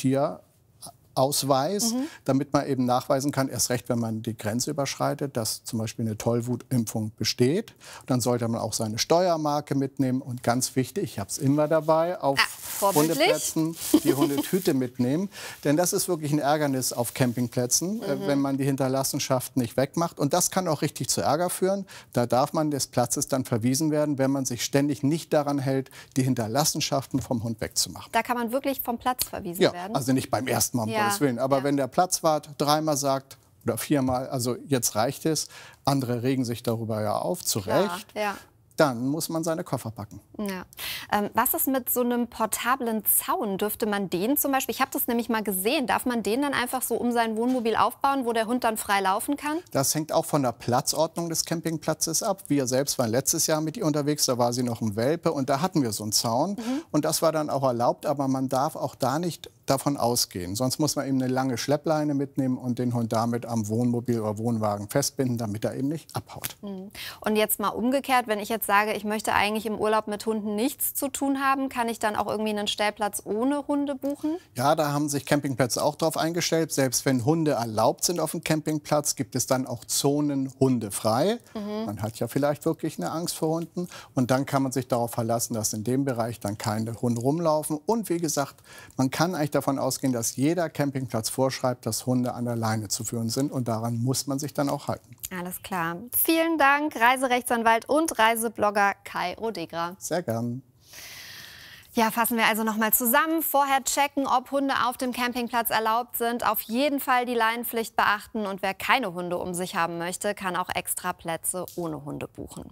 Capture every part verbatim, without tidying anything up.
Tier Ausweis, mhm. damit man eben nachweisen kann, erst recht, wenn man die Grenze überschreitet, dass zum Beispiel eine Tollwutimpfung besteht. Dann sollte man auch seine Steuermarke mitnehmen und ganz wichtig, ich habe es immer dabei, auf ah, Hundeplätzen die Hundetüte mitnehmen. Denn das ist wirklich ein Ärgernis auf Campingplätzen, mhm. äh, wenn man die Hinterlassenschaften nicht wegmacht. Und das kann auch richtig zu Ärger führen. Da darf man des Platzes dann verwiesen werden, wenn man sich ständig nicht daran hält, die Hinterlassenschaften vom Hund wegzumachen. Da kann man wirklich vom Platz verwiesen ja, werden? Also nicht beim ersten Mal. Ja. Willen. Aber ja. wenn der Platzwart dreimal sagt oder viermal, also jetzt reicht es, andere regen sich darüber ja auf, zu Recht, ja. dann muss man seine Koffer packen. Ja. Ähm, was ist mit so einem portablen Zaun? Dürfte man den zum Beispiel, ich habe das nämlich mal gesehen, darf man den dann einfach so um sein Wohnmobil aufbauen, wo der Hund dann frei laufen kann? Das hängt auch von der Platzordnung des Campingplatzes ab. Wir selbst waren letztes Jahr mit ihr unterwegs, da war sie noch ein Welpe und da hatten wir so einen Zaun. Mhm. Und das war dann auch erlaubt, aber man darf auch da nicht davon ausgehen. Sonst muss man eben eine lange Schleppleine mitnehmen und den Hund damit am Wohnmobil oder Wohnwagen festbinden, damit er eben nicht abhaut. Mhm. Und jetzt mal umgekehrt, wenn ich jetzt sage, ich möchte eigentlich im Urlaub mit Hunden nichts zu tun haben, kann ich dann auch irgendwie einen Stellplatz ohne Hunde buchen? Ja, da haben sich Campingplätze auch drauf eingestellt. Selbst wenn Hunde erlaubt sind auf dem Campingplatz, gibt es dann auch Zonen hundefrei. Mhm. Man hat ja vielleicht wirklich eine Angst vor Hunden. Und dann kann man sich darauf verlassen, dass in dem Bereich dann keine Hunde rumlaufen. Und wie gesagt, man kann eigentlich davon ausgehen, dass jeder Campingplatz vorschreibt, dass Hunde an der Leine zu führen sind. Und daran muss man sich dann auch halten. Alles klar. Vielen Dank, Reiserechtsanwalt und Reiseblogger Kai Odegra. Sehr gern. Ja, fassen wir also noch mal zusammen. Vorher checken, ob Hunde auf dem Campingplatz erlaubt sind. Auf jeden Fall die Leinenpflicht beachten. Und wer keine Hunde um sich haben möchte, kann auch extra Plätze ohne Hunde buchen.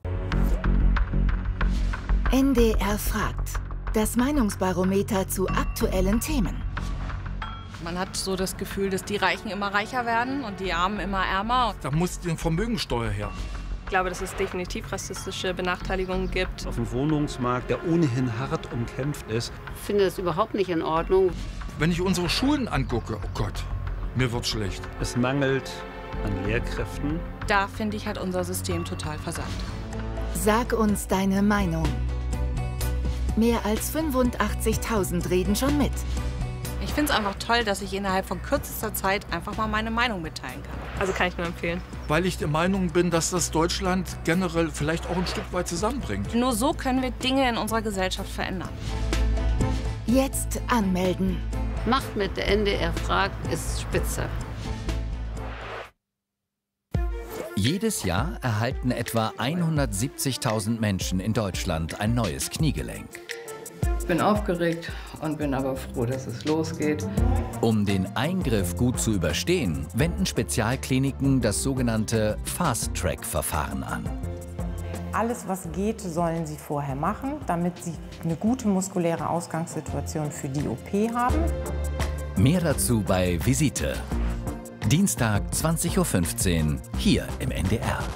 N D R fragt. Das Meinungsbarometer zu aktuellen Themen. Man hat so das Gefühl, dass die Reichen immer reicher werden und die Armen immer ärmer. Da muss die Vermögensteuer her. Ich glaube, dass es definitiv rassistische Benachteiligungen gibt. Auf dem Wohnungsmarkt, der ohnehin hart umkämpft ist. Ich finde das überhaupt nicht in Ordnung. Wenn ich unsere Schulen angucke, oh Gott, mir wird schlecht. Es mangelt an Lehrkräften. Da finde ich, hat unser System total versagt. Sag uns deine Meinung. Mehr als fünfundachtzigtausend reden schon mit. Ich finde es einfach toll, dass ich innerhalb von kürzester Zeit einfach mal meine Meinung mitteilen kann. Also kann ich nur empfehlen. Weil ich der Meinung bin, dass das Deutschland generell vielleicht auch ein Stück weit zusammenbringt. Nur so können wir Dinge in unserer Gesellschaft verändern. Jetzt anmelden. Macht mit, der N D R fragt, ist spitze. Jedes Jahr erhalten etwa hundertsiebzigtausend Menschen in Deutschland ein neues Kniegelenk. Ich bin aufgeregt und bin aber froh, dass es losgeht. Um den Eingriff gut zu überstehen, wenden Spezialkliniken das sogenannte Fast-Track-Verfahren an. Alles, was geht, sollen sie vorher machen, damit sie eine gute muskuläre Ausgangssituation für die O P haben. Mehr dazu bei Visite. Dienstag zwanzig Uhr fünfzehn hier im N D R.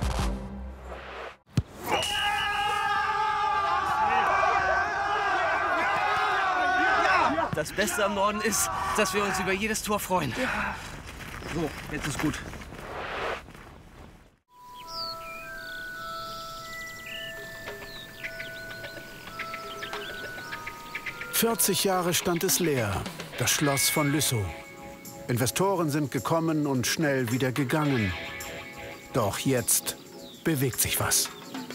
Das Beste am Norden ist, dass wir uns über jedes Tor freuen. Ja. So, jetzt ist gut. vierzig Jahre stand es leer, das Schloss von Lüssow. Investoren sind gekommen und schnell wieder gegangen. Doch jetzt bewegt sich was.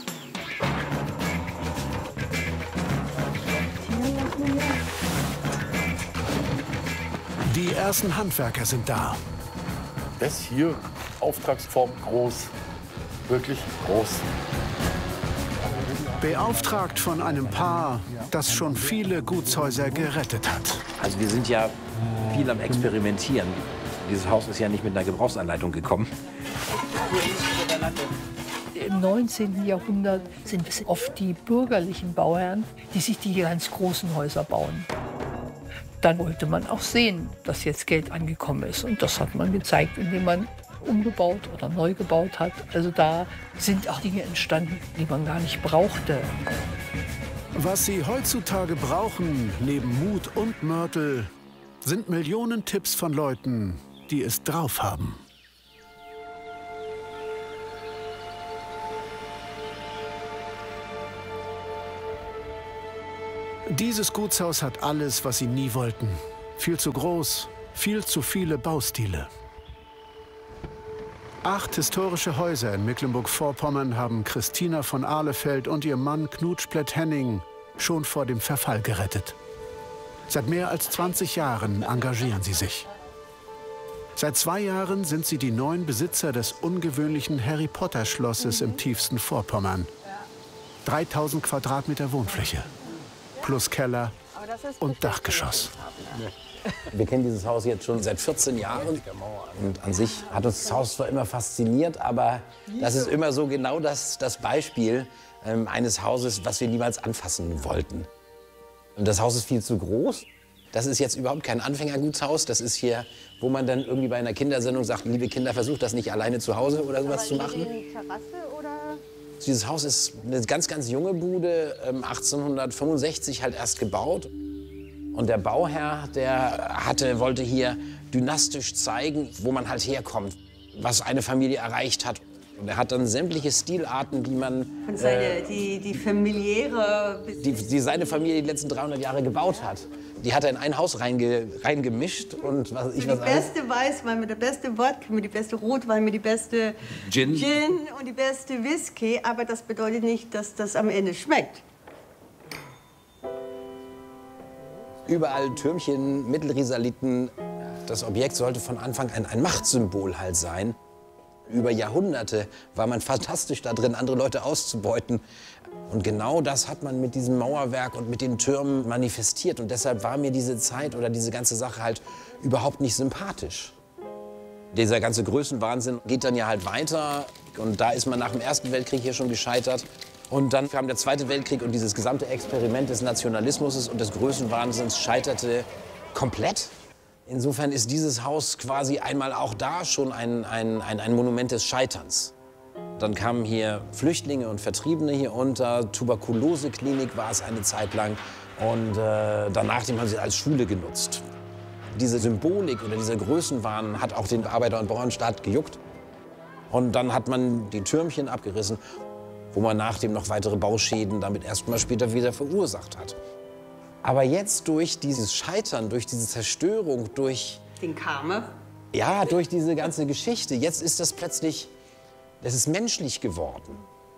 Die ersten Handwerker sind da. Das hier, Auftragsform groß, wirklich groß. Beauftragt von einem Paar, das schon viele Gutshäuser gerettet hat. Also wir sind ja viel am Experimentieren. Dieses Haus ist ja nicht mit einer Gebrauchsanleitung gekommen. Im neunzehnten Jahrhundert sind es oft die bürgerlichen Bauherren, die sich die ganz großen Häuser bauen. Dann wollte man auch sehen, dass jetzt Geld angekommen ist. Und das hat man gezeigt, indem man umgebaut oder neu gebaut hat. Also da sind auch Dinge entstanden, die man gar nicht brauchte. Was Sie heutzutage brauchen, neben Mut und Mörtel, sind Millionen Tipps von Leuten, die es drauf haben. Dieses Gutshaus hat alles, was Sie nie wollten. Viel zu groß, viel zu viele Baustile. Acht historische Häuser in Mecklenburg-Vorpommern haben Christina von Ahlefeld und ihr Mann Knut Splett-Henning schon vor dem Verfall gerettet. Seit mehr als zwanzig Jahren engagieren sie sich. Seit zwei Jahren sind sie die neuen Besitzer des ungewöhnlichen Harry-Potter-Schlosses im tiefsten Vorpommern. dreitausend Quadratmeter Wohnfläche, plus Keller und Dachgeschoss. Wir kennen dieses Haus jetzt schon seit vierzehn Jahren. Und an sich hat uns das Haus zwar immer fasziniert, aber das ist immer so genau das, das Beispiel ähm, eines Hauses, was wir niemals anfassen wollten. Und das Haus ist viel zu groß. Das ist jetzt überhaupt kein Anfängergutshaus. Das ist hier, wo man dann irgendwie bei einer Kindersendung sagt, liebe Kinder, versucht das nicht alleine zu Hause oder sowas zu machen. Dieses Haus ist eine ganz, ganz junge Bude, ähm, achtzehnhundertfünfundsechzig halt erst gebaut. Und der Bauherr, der hatte, wollte hier dynastisch zeigen, wo man halt herkommt, was eine Familie erreicht hat. Und er hat dann sämtliche Stilarten, die man... Und seine, äh, die, die familiäre... Die, die seine Familie die letzten dreihundert Jahre gebaut hat. Die hat er in ein Haus reinge, reingemischt und was ich was Die beste Weißwein mit der beste Wodka, mit die beste Rotwein, mit die beste Gin. Gin und die beste Whisky. Aber das bedeutet nicht, dass das am Ende schmeckt. Überall Türmchen, Mittelrisaliten. Das Objekt sollte von Anfang an ein Machtsymbol halt sein. Über Jahrhunderte war man fantastisch da drin, andere Leute auszubeuten. Und genau das hat man mit diesem Mauerwerk und mit den Türmen manifestiert. Und deshalb war mir diese Zeit oder diese ganze Sache halt überhaupt nicht sympathisch. Dieser ganze Größenwahnsinn geht dann ja halt weiter. Und da ist man nach dem Ersten Weltkrieg hier schon gescheitert. Und dann kam der Zweite Weltkrieg und dieses gesamte Experiment des Nationalismus und des Größenwahnsinns scheiterte komplett. Insofern ist dieses Haus quasi einmal auch da schon ein, ein, ein, ein Monument des Scheiterns. Dann kamen hier Flüchtlinge und Vertriebene hier unter, Tuberkuloseklinik war es eine Zeit lang und äh, danach haben sie es als Schule genutzt. Diese Symbolik oder dieser Größenwahn hat auch den Arbeiter- und Bauernstaat gejuckt. Und dann hat man die Türmchen abgerissen, wo man nach dem noch weitere Bauschäden damit erst mal später wieder verursacht hat. Aber jetzt durch dieses Scheitern, durch diese Zerstörung, durch... Den Karma? Ja, durch diese ganze Geschichte. Jetzt ist das plötzlich, das ist menschlich geworden.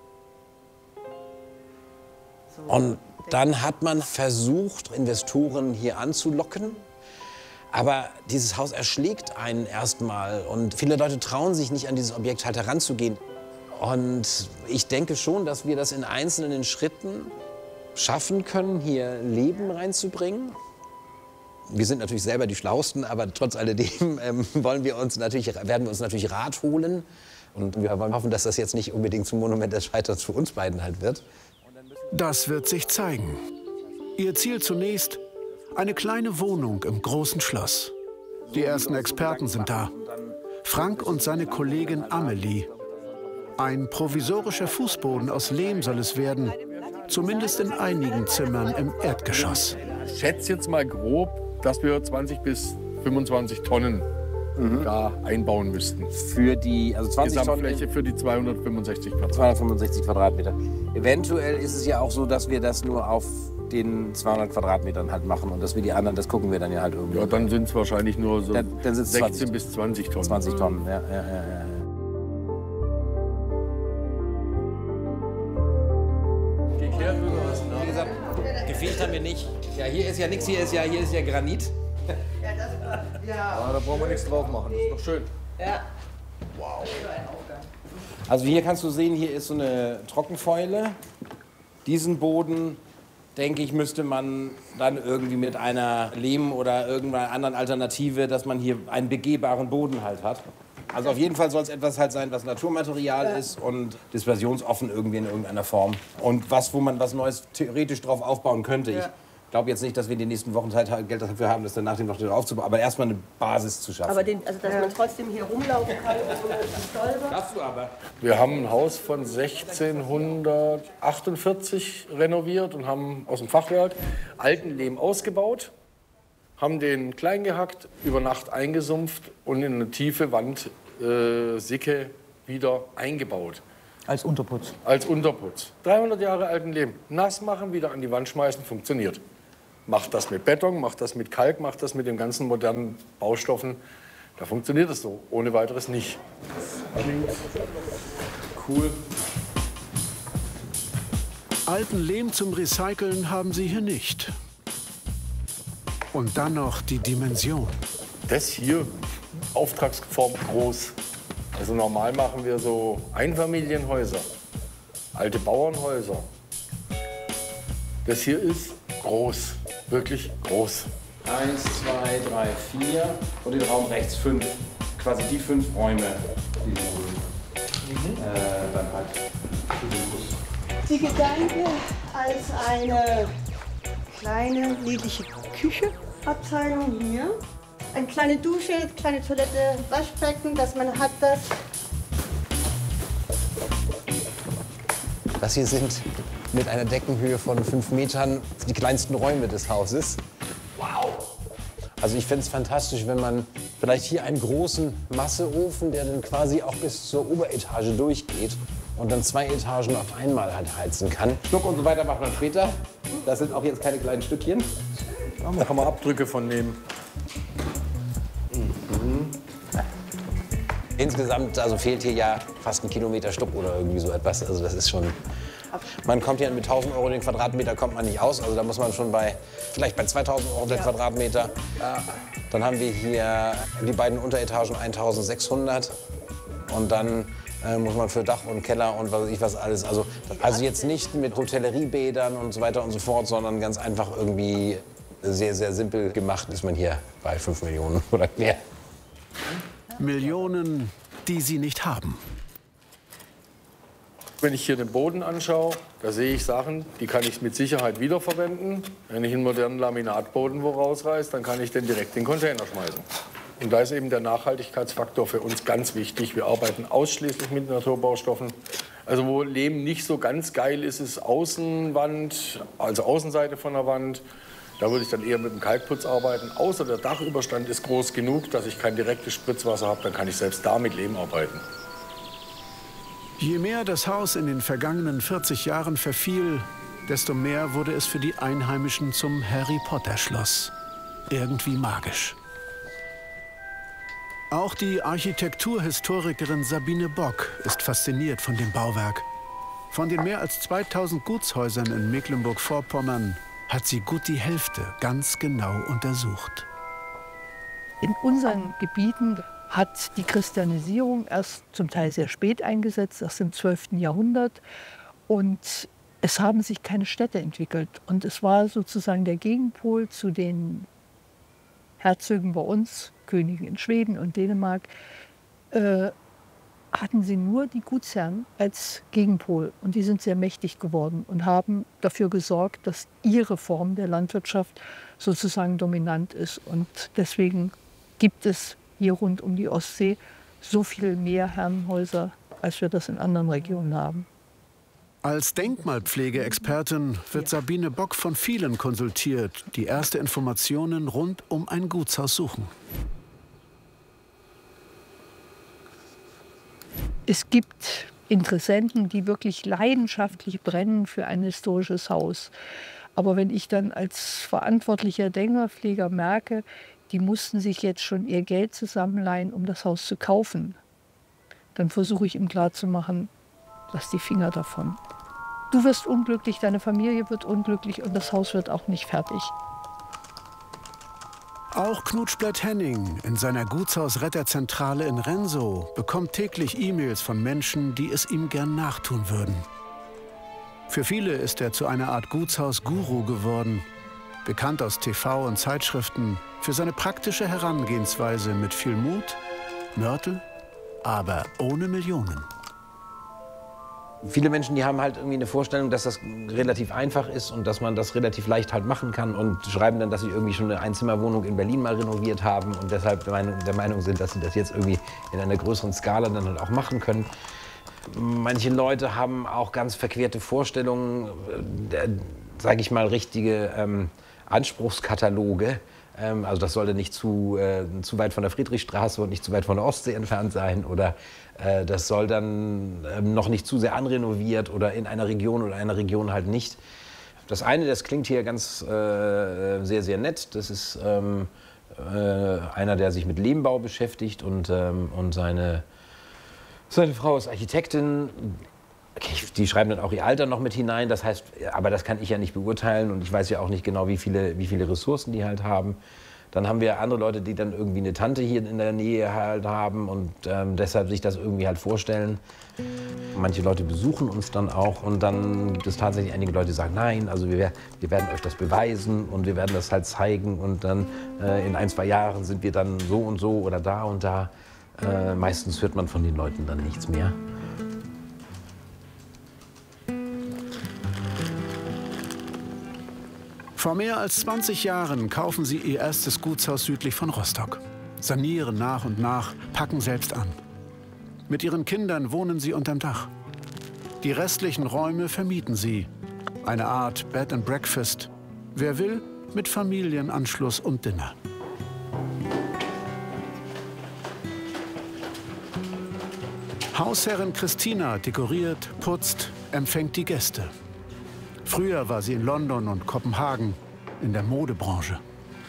Und dann hat man versucht, Investoren hier anzulocken. Aber dieses Haus erschlägt einen erstmal und viele Leute trauen sich nicht, an dieses Objekt halt heranzugehen. Und ich denke schon, dass wir das in einzelnen Schritten schaffen können, hier Leben reinzubringen. Wir sind natürlich selber die Schlausten, aber trotz alledem ähm, wollen wir uns natürlich, werden wir uns natürlich Rat holen. Und wir wollen hoffen, dass das jetzt nicht unbedingt zum Monument des Scheiterns für uns beiden halt wird. Das wird sich zeigen. Ihr Ziel zunächst: eine kleine Wohnung im großen Schloss. Die ersten Experten sind da. Frank und seine Kollegin Amelie. Ein provisorischer Fußboden aus Lehm soll es werden. Zumindest in einigen Zimmern im Erdgeschoss. Ich schätze jetzt mal grob, dass wir zwanzig bis fünfundzwanzig Tonnen mhm. da einbauen müssten. Für die, also zwanzig Gesamtfläche Tonnen für die zweihundertfünfundsechzig Quadratmeter. zweihundertfünfundsechzig Quadratmeter. Eventuell ist es ja auch so, dass wir das nur auf den zweihundert Quadratmetern halt machen und dass wir die anderen, das gucken wir dann ja halt irgendwie. Ja, dann sind es wahrscheinlich nur so dann, dann sechzehn bis zwanzig Tonnen. zwanzig Tonnen, ja, ja, ja, ja. Wie gesagt, gefegt haben wir nicht. Ja, hier ist ja nichts, hier ist ja, hier ist ja Granit. Ja, das, ja. ja, da brauchen wir nichts drauf machen, das ist doch schön. Ja. Wow. Also hier kannst du sehen, hier ist so eine Trockenfäule. Diesen Boden, denke ich, müsste man dann irgendwie mit einer Lehm- oder irgendeiner anderen Alternative, dass man hier einen begehbaren Boden halt hat. Also auf jeden Fall soll es etwas halt sein, was Naturmaterial ja. ist und dispersionsoffen irgendwie in irgendeiner Form. Und was, wo man was Neues theoretisch drauf aufbauen könnte. Ja. Ich glaube jetzt nicht, dass wir in den nächsten Wochen Zeit Geld dafür haben, das dann nach dem noch aufzubauen, aber erstmal eine Basis zu schaffen. Aber den, also dass ja. man trotzdem hier rumlaufen kann ohne Stolper. Darfst du aber. Wir haben ein Haus von sechzehnhundertachtundvierzig renoviert und haben aus dem Fachwerk alten Lehm ausgebaut, haben den klein gehackt, über Nacht eingesumpft und in eine tiefe Wand äh, Sicke wieder eingebaut. Als Unterputz? Als Unterputz. dreihundert Jahre alten Lehm. Nass machen, wieder an die Wand schmeißen, funktioniert. macht das mit Beton, macht das mit Kalk, macht das mit den ganzen modernen Baustoffen. Da funktioniert es so, ohne weiteres nicht. Das klingt cool. Alten Lehm zum Recyceln haben sie hier nicht. Und dann noch die Dimension. Das hier, Auftragsform groß. Also normal machen wir so Einfamilienhäuser, alte Bauernhäuser. Das hier ist groß, wirklich groß. Eins, zwei, drei, vier und den Raum rechts fünf. Quasi die fünf Räume, die du mhm. äh, dann halt für den Bus. Die Gedanke als eine kleine, niedliche Kücheabteilung hier. Eine kleine Dusche, kleine Toilette, Waschbecken, dass man hat das. Das hier sind mit einer Deckenhöhe von fünf Metern die kleinsten Räume des Hauses. Wow! Also ich fände es fantastisch, wenn man vielleicht hier einen großen Masseofen, der dann quasi auch bis zur Oberetage durchgeht und dann zwei Etagen auf einmal halt heizen kann. Schnuck und so weiter macht man später. Das sind auch jetzt keine kleinen Stückchen. Da kann man Abdrücke von nehmen. Mhm. Insgesamt also fehlt hier ja fast ein Kilometer Stuck oder irgendwie so etwas. Also das ist schon. Man kommt hier mit tausend Euro den Quadratmeter kommt man nicht aus. Also da muss man schon bei vielleicht bei zweitausend Euro den ja. Quadratmeter. Ja. Dann haben wir hier die beiden Unteretagen eintausendsechshundert und dann äh, muss man für Dach und Keller und was weiß ich was alles. Also, also jetzt nicht mit Hotelleriebädern und so weiter und so fort, sondern ganz einfach irgendwie sehr, sehr simpel gemacht ist man hier bei fünf Millionen oder mehr. Millionen, die sie nicht haben. Wenn ich hier den Boden anschaue, da sehe ich Sachen, die kann ich mit Sicherheit wiederverwenden. Wenn ich einen modernen Laminatboden wo rausreiße, dann kann ich den direkt in den Container schmeißen. Und da ist eben der Nachhaltigkeitsfaktor für uns ganz wichtig. Wir arbeiten ausschließlich mit Naturbaustoffen. Also wo Lehm nicht so ganz geil ist, ist Außenwand, also Außenseite von der Wand. Da würde ich dann eher mit dem Kalkputz arbeiten. Außer der Dachüberstand ist groß genug, dass ich kein direktes Spritzwasser habe, dann kann ich selbst da mit Lehm arbeiten. Je mehr das Haus in den vergangenen vierzig Jahren verfiel, desto mehr wurde es für die Einheimischen zum Harry-Potter-Schloss. Irgendwie magisch. Auch die Architekturhistorikerin Sabine Bock ist fasziniert von dem Bauwerk. Von den mehr als zweitausend Gutshäusern in Mecklenburg-Vorpommern hat sie gut die Hälfte ganz genau untersucht. In unseren Gebieten hat die Christianisierung erst zum Teil sehr spät eingesetzt, erst im zwölften Jahrhundert. Und es haben sich keine Städte entwickelt. Und es war sozusagen der Gegenpol zu den Herzögen bei uns, Königen in Schweden und Dänemark, äh, hatten sie nur die Gutsherren als Gegenpol. Und die sind sehr mächtig geworden und haben dafür gesorgt, dass ihre Form der Landwirtschaft sozusagen dominant ist. Und deswegen gibt es hier rund um die Ostsee so viel mehr Herrenhäuser, als wir das in anderen Regionen haben. Als Denkmalpflegeexpertin wird Sabine Bock von vielen konsultiert, die erste Informationen rund um ein Gutshaus suchen. Es gibt Interessenten, die wirklich leidenschaftlich brennen für ein historisches Haus. Aber wenn ich dann als verantwortlicher Denkmalpfleger merke, die mussten sich jetzt schon ihr Geld zusammenleihen, um das Haus zu kaufen, dann versuche ich ihm klarzumachen, lass die Finger davon. Du wirst unglücklich, deine Familie wird unglücklich und das Haus wird auch nicht fertig. Auch Knutschblett-Henning in seiner Gutshausretterzentrale in Rensow bekommt täglich E-Mails von Menschen, die es ihm gern nachtun würden. Für viele ist er zu einer Art Gutshaus-Guru geworden. Bekannt aus T V und Zeitschriften für seine praktische Herangehensweise mit viel Mut, Mörtel, aber ohne Millionen. Viele Menschen, die haben halt irgendwie eine Vorstellung, dass das relativ einfach ist und dass man das relativ leicht halt machen kann und schreiben dann, dass sie irgendwie schon eine Einzimmerwohnung in Berlin mal renoviert haben und deshalb der Meinung, der Meinung sind, dass sie das jetzt irgendwie in einer größeren Skala dann halt auch machen können. Manche Leute haben auch ganz verquerte Vorstellungen, äh, sage ich mal, richtige ähm, Anspruchskataloge. Ähm, also das sollte nicht zu, äh, zu weit von der Friedrichstraße und nicht zu weit von der Ostsee entfernt sein oder äh, das soll dann äh, noch nicht zu sehr anrenoviert oder in einer Region oder einer Region halt nicht. Das eine, das klingt hier ganz äh, sehr, sehr nett. Das ist ähm, äh, einer, der sich mit Lehmbau beschäftigt und, ähm, und seine, seine Frau ist Architektin. Die schreiben dann auch ihr Alter noch mit hinein. Das heißt, aber das kann ich ja nicht beurteilen und ich weiß ja auch nicht genau, wie viele, wie viele Ressourcen die halt haben. Dann haben wir andere Leute, die dann irgendwie eine Tante hier in der Nähe halt haben und ähm, deshalb sich das irgendwie halt vorstellen. Manche Leute besuchen uns dann auch und dann gibt es tatsächlich einige Leute, die sagen, nein, also wir, wir werden euch das beweisen und wir werden das halt zeigen und dann äh, in ein, zwei Jahren sind wir dann so und so oder da und da. Äh, meistens hört man von den Leuten dann nichts mehr. Vor mehr als zwanzig Jahren kaufen sie ihr erstes Gutshaus südlich von Rostock. Sanieren nach und nach, packen selbst an. Mit ihren Kindern wohnen sie unterm Dach. Die restlichen Räume vermieten sie. Eine Art Bed and Breakfast. Wer will, mit Familienanschluss und Dinner. Hausherrin Christina dekoriert, putzt, empfängt die Gäste. Früher war sie in London und Kopenhagen in der Modebranche.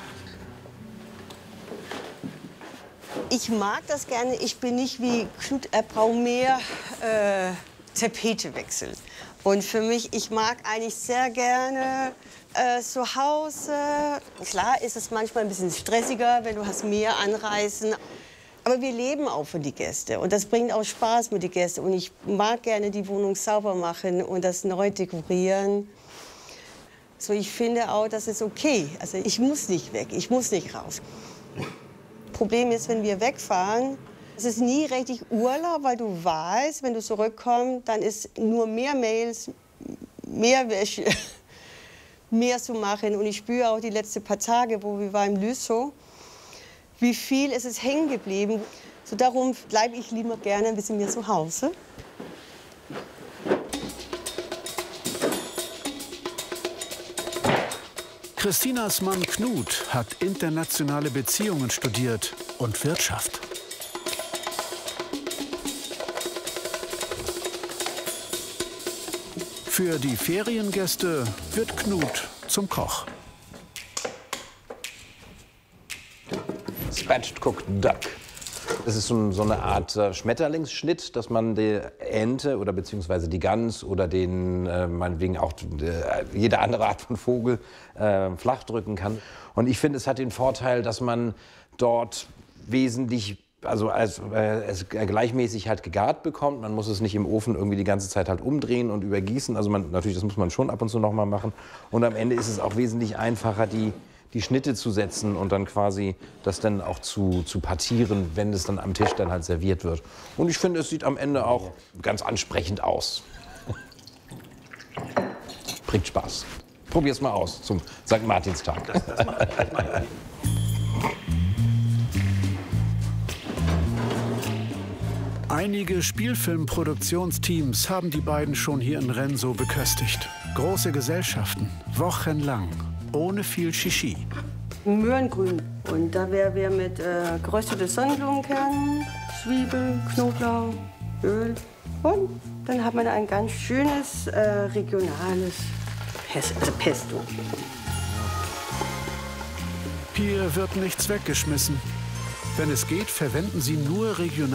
Ich mag das gerne. Ich bin nicht wie Knut, er braucht mehr äh, Tapete wechseln. Und für mich, ich mag eigentlich sehr gerne äh, zu Hause. Klar ist es manchmal ein bisschen stressiger, wenn du hast mehr Anreisen. Aber wir leben auch für die Gäste und das bringt auch Spaß mit den Gästen. Und ich mag gerne die Wohnung sauber machen und das neu dekorieren. So, ich finde auch, das ist okay. Also ich muss nicht weg, ich muss nicht raus. Problem ist, wenn wir wegfahren, es ist nie richtig Urlaub, weil du weißt, wenn du zurückkommst, dann ist nur mehr Mails, mehr Wäsche, mehr zu machen. Und ich spüre auch die letzten paar Tage, wo wir waren im Lüssow, wie viel ist es hängen geblieben. So darum bleibe ich lieber gerne ein bisschen mehr zu Hause. Christinas Mann Knut hat internationale Beziehungen studiert und Wirtschaft. Für die Feriengäste wird Knut zum Koch. Spatched Cooked Duck. Das ist so, so eine Art äh, Schmetterlingsschnitt, dass man die Ente oder beziehungsweise die Gans oder den, äh, meinetwegen auch äh, jede andere Art von Vogel äh, flach drücken kann. Und ich finde, es hat den Vorteil, dass man dort wesentlich, also als, äh, es gleichmäßig halt gegart bekommt. Man muss es nicht im Ofen irgendwie die ganze Zeit halt umdrehen und übergießen. Also man, natürlich, das muss man schon ab und zu noch mal machen. Und am Ende ist es auch wesentlich einfacher, die die Schnitte zu setzen und dann quasi das dann auch zu, zu partieren, wenn es dann am Tisch dann halt serviert wird. Und ich finde, es sieht am Ende auch ganz ansprechend aus. Bringt Spaß. Probier's mal aus zum Sankt Martinstag. Das, das mach ich, das mach ich. Einige Spielfilmproduktionsteams haben die beiden schon hier in Renso beköstigt. Große Gesellschaften, wochenlang. Ohne viel Shishi. Möhrengrün. Und da wären wir mit äh, geröstete Sonnenblumenkernen, Zwiebeln, Knoblauch, Öl. Und dann hat man ein ganz schönes äh, regionales Pes also Pesto. Hier wird nichts weggeschmissen. Wenn es geht, verwenden sie nur regional.